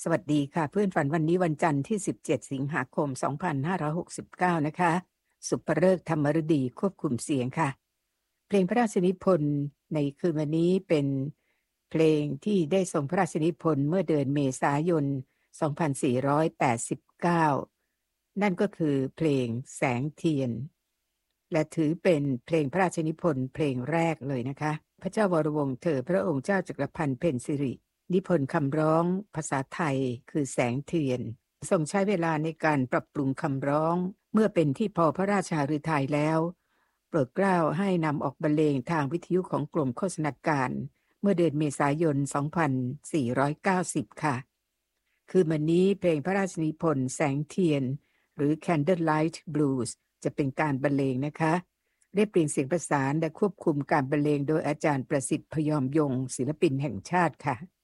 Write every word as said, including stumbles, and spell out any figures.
สวัสดีค่ะเพื่อนฝันวันนี้วันจันทร์ที่สิบเจ็ดสิงหาคมสองพันห้าร้อยหกสิบเก้านะคะสุภฤกษ์ธรรมฤดีควบคุมเสียงค่ะเพลงพระราชนิพนธ์ในคืนวันนี้เป็นเพลงที่ได้ทรงพระราชนิพนธ์เมื่อเดือนเมษายนสองพันสี่ร้อยแปดสิบเก้านั่นก็คือเพลงแสงเทียนและถือเป็นเพลงพระราชนิพนธ์เพลงแรกเลยนะคะพระเจ้าวรวงศ์เธอพระองค์เจ้าจักรพันธ์เพ็ญสิรินิพนธ์คำร้องภาษาไทยคือแสงเทียนทรงใช้เวลาในการปรับปรุงคำร้องเมื่อเป็นที่พอพระราชฤทัยแล้วโปรดเกล้าให้นำออกบรรเลงทางวิทยุของกรมโฆษณาการเมื่อเดือนเมษายนสองพันสี่ร้อยเก้าสิบค่ะคือวันนี้เพลงพระราชนิพนธ์แสงเทียนหรือ Candlelight Blues จะเป็นการบรรเลงนะคะเรียบเรียงเสียงประสานและควบคุมการบรรเลงโดยอาจารย์ประสิทธิ์พยอมยงค์ศิลปินแห่งชาติค่ะ